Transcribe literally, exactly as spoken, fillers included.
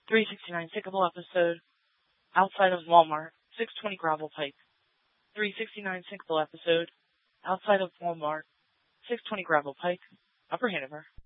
three sixty-nine Sycamore episode, outside of Walmart, six twenty Gravel Pike. three sixty-nine Sycamore episode, outside of Walmart, six twenty Gravel Pike, Upper Hanover.